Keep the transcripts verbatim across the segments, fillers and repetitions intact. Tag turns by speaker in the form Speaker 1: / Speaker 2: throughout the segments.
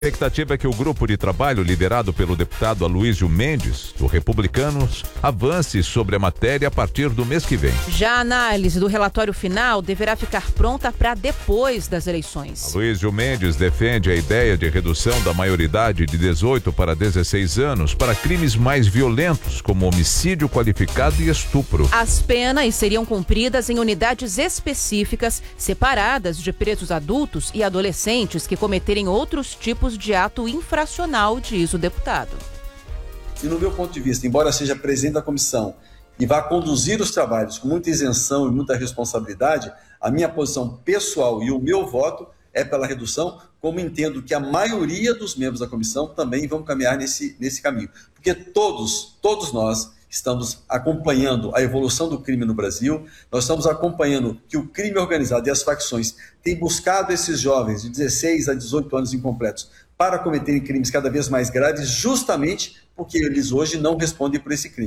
Speaker 1: A expectativa é que o grupo de trabalho liderado pelo deputado Aloysio Mendes, do Republicanos, avance sobre a matéria a partir do mês que vem.
Speaker 2: Já a análise do relatório final deverá ficar pronta para depois das eleições.
Speaker 1: Aloysio Mendes defende a ideia de redução da maioridade de dezoito para dezesseis anos para crimes mais violentos, como homicídio qualificado e estupro.
Speaker 2: As penas seriam cumpridas em unidades específicas, separadas de presos adultos e adolescentes que cometerem outros tipos de ato infracional, diz o deputado.
Speaker 3: E no meu ponto de vista, embora seja presidente da comissão e vá conduzir os trabalhos com muita isenção e muita responsabilidade, a minha posição pessoal e o meu voto é pela redução, como entendo que a maioria dos membros da comissão também vão caminhar nesse, nesse caminho. Porque todos, todos nós estamos acompanhando a evolução do crime no Brasil, nós estamos acompanhando que o crime organizado e as facções têm buscado esses jovens de dezesseis a dezoito anos incompletos para cometerem crimes cada vez mais graves, justamente porque eles hoje não respondem por esse crime.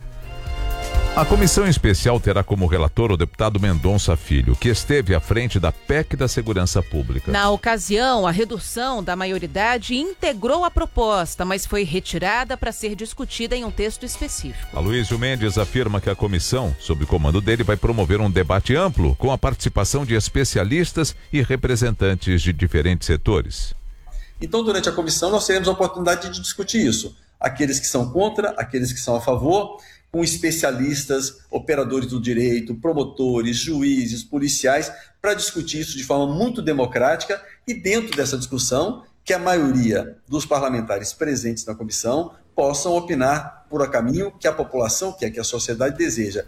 Speaker 1: A comissão especial terá como relator o deputado Mendonça Filho, que esteve à frente da P E C da Segurança Pública.
Speaker 2: Na ocasião, a redução da maioridade integrou a proposta, mas foi retirada para ser discutida em um texto específico.
Speaker 1: Aloysio Mendes afirma que a comissão, sob o comando dele, vai promover um debate amplo com a participação de especialistas e representantes de diferentes setores.
Speaker 3: Então, durante a comissão, nós teremos a oportunidade de discutir isso. Aqueles que são contra, aqueles que são a favor, com especialistas, operadores do direito, promotores, juízes, policiais, para discutir isso de forma muito democrática e dentro dessa discussão que a maioria dos parlamentares presentes na comissão possam opinar por a caminho que a população quer, que a sociedade deseja.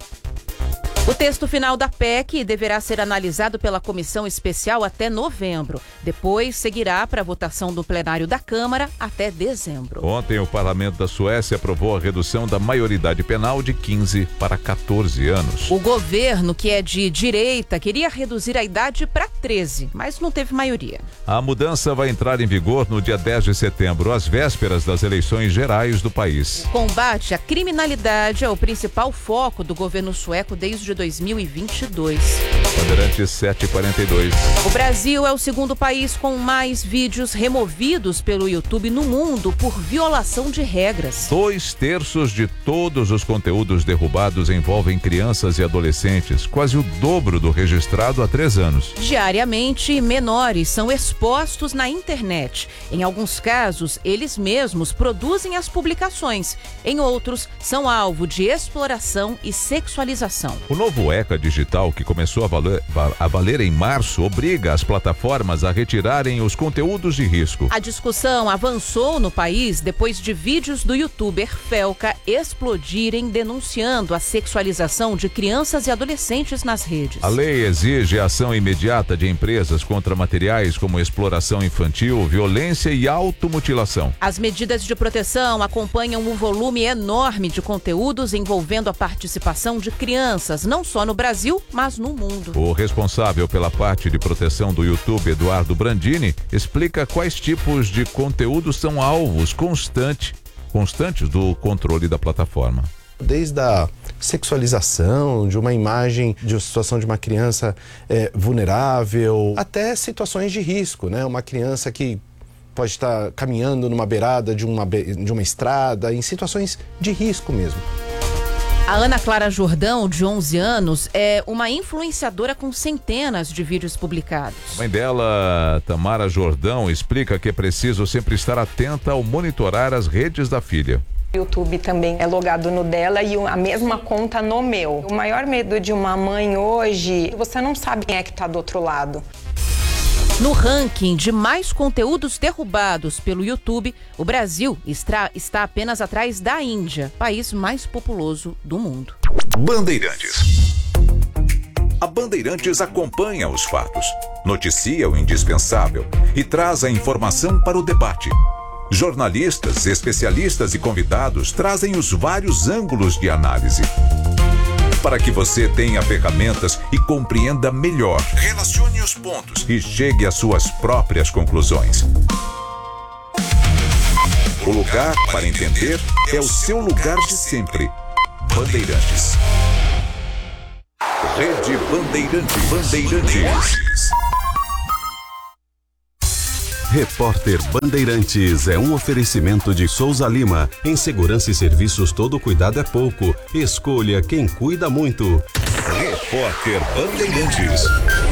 Speaker 2: O texto final da P E C deverá ser analisado pela comissão especial até novembro. Depois seguirá para a votação do plenário da Câmara até dezembro.
Speaker 1: Ontem, o parlamento da Suécia aprovou a redução da maioridade penal de quinze para quatorze anos.
Speaker 2: O governo, que é de direita, queria reduzir a idade para treze, mas não teve maioria.
Speaker 1: A mudança vai entrar em vigor no dia dez de setembro, às vésperas das eleições gerais do país.
Speaker 2: Combate à criminalidade é o principal foco do governo sueco desde dois mil e vinte e dois.
Speaker 1: Bandeirantes sete e quarenta e dois.
Speaker 2: O Brasil é o segundo país com mais vídeos removidos pelo YouTube no mundo por violação de regras.
Speaker 1: Dois terços de todos os conteúdos derrubados envolvem crianças e adolescentes, quase o dobro do registrado há três anos.
Speaker 2: Diariamente, menores são expostos na internet. Em alguns casos, eles mesmos produzem as publicações. Em outros, são alvo de exploração e sexualização.
Speaker 1: O novo ECA digital, que começou a valer, a valer em março, obriga as plataformas a retirarem os conteúdos de risco.
Speaker 2: A discussão avançou no país depois de vídeos do youtuber Felca explodirem denunciando a sexualização de crianças e adolescentes nas redes.
Speaker 1: A lei exige a ação imediata de empresas contra materiais como exploração infantil, violência e automutilação.
Speaker 2: As medidas de proteção acompanham o volume enorme de conteúdos envolvendo a participação de crianças, não só no Brasil, mas no mundo.
Speaker 1: O responsável pela parte de proteção do YouTube, Eduardo Brandini, explica quais tipos de conteúdos são alvos constante, constantes do controle da plataforma.
Speaker 4: Desde a sexualização de uma imagem de uma situação de uma criança é, vulnerável, até situações de risco, né? Uma criança que pode estar caminhando numa beirada de uma, de uma estrada, em situações de risco mesmo.
Speaker 2: A Ana Clara Jordão, de onze anos, é uma influenciadora com centenas de vídeos publicados.
Speaker 1: A mãe dela, Tamara Jordão, explica que é preciso sempre estar atenta ao monitorar as redes da filha.
Speaker 5: O YouTube também é logado no dela e a mesma conta no meu. O maior medo de uma mãe hoje, você não sabe quem é que está do outro lado.
Speaker 2: No ranking de mais conteúdos derrubados pelo YouTube, o Brasil está, está apenas atrás da Índia, país mais populoso do mundo.
Speaker 6: Bandeirantes. A Bandeirantes acompanha os fatos, noticia o indispensável e traz a informação para o debate. Jornalistas, especialistas e convidados trazem os vários ângulos de análise, para que você tenha ferramentas e compreenda melhor. Relacione os pontos e chegue às suas próprias conclusões. O lugar para entender é o seu lugar de sempre. Bandeirantes. Rede Bandeirantes. Bandeirantes.
Speaker 7: Repórter Bandeirantes é um oferecimento de Souza Lima. Em segurança e serviços, todo cuidado é pouco. Escolha quem cuida muito.
Speaker 6: Repórter Bandeirantes.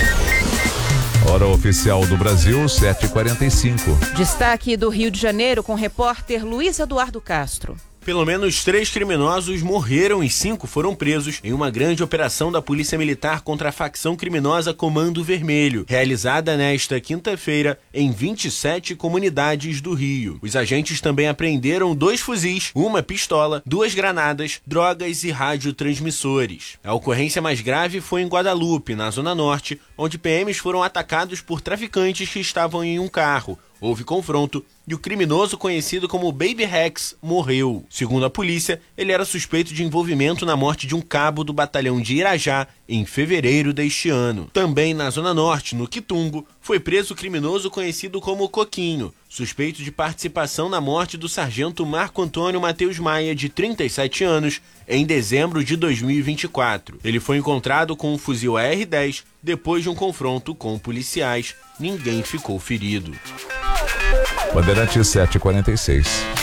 Speaker 1: Hora oficial do Brasil, sete e quarenta e cinco.
Speaker 2: Destaque do Rio de Janeiro com o repórter Luiz Eduardo Castro.
Speaker 8: Pelo menos três criminosos morreram e cinco foram presos em uma grande operação da Polícia Militar contra a facção criminosa Comando Vermelho, realizada nesta quinta-feira em vinte e sete comunidades do Rio. Os agentes também apreenderam dois fuzis, uma pistola, duas granadas, drogas e radiotransmissores. A ocorrência mais grave foi em Guadalupe, na Zona Norte, onde P Ms foram atacados por traficantes que estavam em um carro. Houve confronto e o criminoso conhecido como Baby Rex morreu. Segundo a polícia, ele era suspeito de envolvimento na morte de um cabo do batalhão de Irajá em fevereiro deste ano. Também na Zona Norte, no Quitungo, foi preso o criminoso conhecido como Coquinho, suspeito de participação na morte do sargento Marco Antônio Matheus Maia, de trinta e sete anos, em dezembro de dois mil e vinte e quatro. Ele foi encontrado com um fuzil A R dez depois de um confronto com policiais. Ninguém ficou ferido.
Speaker 1: Bandeirante sete e quarenta e seis.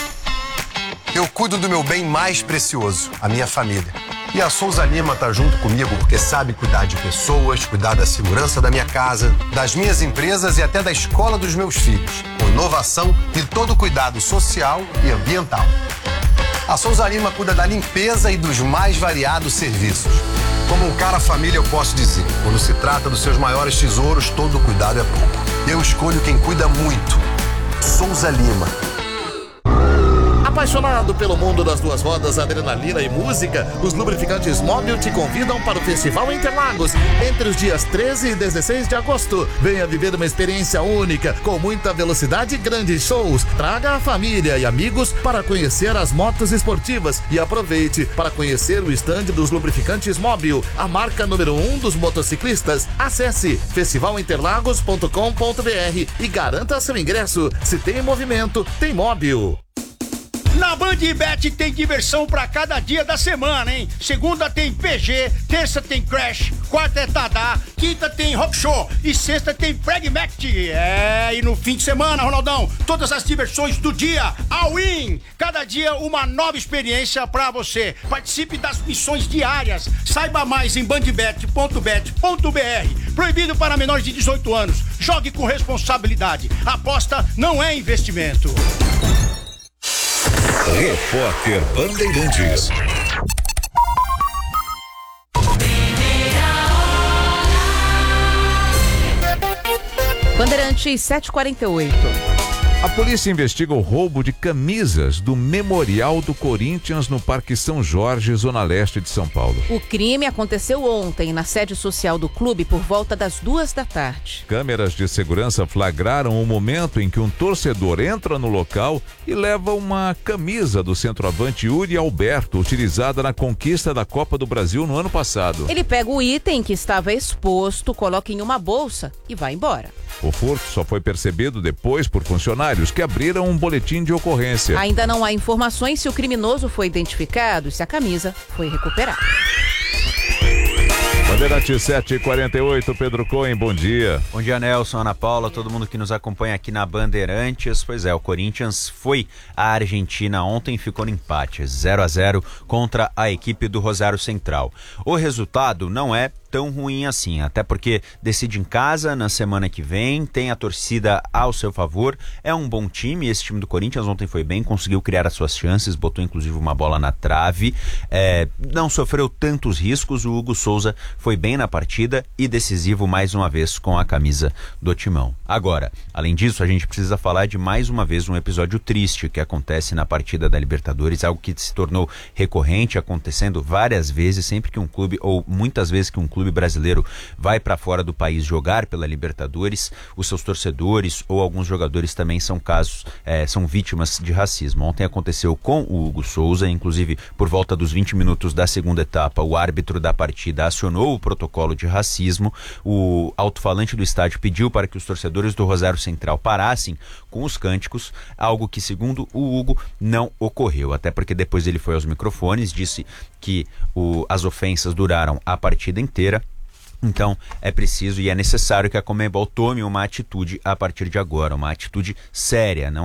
Speaker 9: Eu cuido do meu bem mais precioso, a minha família. E a Souza Lima tá junto comigo porque sabe cuidar de pessoas, cuidar da segurança da minha casa, das minhas empresas e até da escola dos meus filhos, com inovação e todo o cuidado social e ambiental. A Souza Lima cuida da limpeza e dos mais variados serviços. Como um cara família, eu posso dizer, quando se trata dos seus maiores tesouros, todo cuidado é pouco. Eu escolho quem cuida muito. Souza Lima.
Speaker 10: Apaixonado pelo mundo das duas rodas, adrenalina e música, os lubrificantes Móbil te convidam para o Festival Interlagos entre os dias treze e dezesseis de agosto. Venha viver uma experiência única, com muita velocidade e grandes shows. Traga a família e amigos para conhecer as motos esportivas e aproveite para conhecer o estande dos lubrificantes Móbil, a marca número um dos motociclistas. Acesse festival interlagos ponto com ponto br e garanta seu ingresso. Se tem movimento, tem Móbil.
Speaker 11: Na BandBet tem diversão pra cada dia da semana, hein? Segunda tem P G, terça tem Crash, quarta é Tadá, quinta tem Rock Show e sexta tem Pragmatic. É, e no fim de semana, Ronaldão, todas as diversões do dia, all in! Cada dia uma nova experiência pra você. Participe das missões diárias. Saiba mais em bandbet ponto bet ponto br. Proibido para menores de dezoito anos. Jogue com responsabilidade. Aposta não é investimento.
Speaker 6: Repórter Bandeirantes.
Speaker 2: Bandeirantes sete e quarenta e oito.
Speaker 1: A polícia investiga o roubo de camisas do Memorial do Corinthians no Parque São Jorge, Zona Leste de São Paulo.
Speaker 2: O crime aconteceu ontem na sede social do clube por volta das duas da tarde.
Speaker 1: Câmeras de segurança flagraram o momento em que um torcedor entra no local e leva uma camisa do centroavante Yuri Alberto, utilizada na conquista da Copa do Brasil no ano passado.
Speaker 2: Ele pega o item que estava exposto, coloca em uma bolsa e vai embora.
Speaker 1: O furto só foi percebido depois por funcionários que abriram um boletim de ocorrência.
Speaker 2: Ainda não há informações se o criminoso foi identificado e se a camisa foi recuperada.
Speaker 1: Bandeirante sete e quarenta e oito, Pedro Cohen, bom dia.
Speaker 12: Bom dia, Nelson, Ana Paula, todo mundo que nos acompanha aqui na Bandeirantes. Pois é, o Corinthians foi à Argentina ontem e ficou no empate, zero a zero contra a equipe do Rosário Central. O resultado não é tão ruim assim, até porque decide em casa na semana que vem, tem a torcida ao seu favor, é um bom time, esse time do Corinthians ontem foi bem, conseguiu criar as suas chances, botou inclusive uma bola na trave, é, não sofreu tantos riscos, o Hugo Souza foi bem na partida e decisivo mais uma vez com a camisa do Timão. Agora, além disso, a gente precisa falar de mais uma vez um episódio triste que acontece na partida da Libertadores, algo que se tornou recorrente, acontecendo várias vezes, sempre que um clube, ou muitas vezes que um clube brasileiro vai para fora do país jogar pela Libertadores, os seus torcedores ou alguns jogadores também são casos, é, são vítimas de racismo. Ontem aconteceu com o Hugo Souza, inclusive por volta dos vinte minutos da segunda etapa, o árbitro da partida acionou o protocolo de racismo, o alto-falante do estádio pediu para que os torcedores do Rosário Central parassem com os cânticos, algo que segundo o Hugo não ocorreu, até porque depois ele foi aos microfones, disse que o, as ofensas duraram a partida inteira. Então é preciso e é necessário que a Conmebol tome uma atitude a partir de agora, uma atitude séria, não